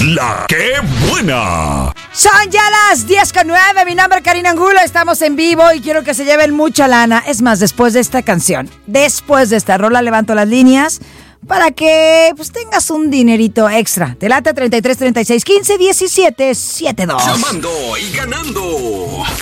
La que buena. Son ya las 10:09. Mi nombre es Karina Angulo. Estamos en vivo y quiero que se lleven mucha lana. Es más, después de esta canción, después de esta rola, levanto las líneas para que pues tengas un dinerito extra. Te late 33 36 15 17 72. Llamando y ganando.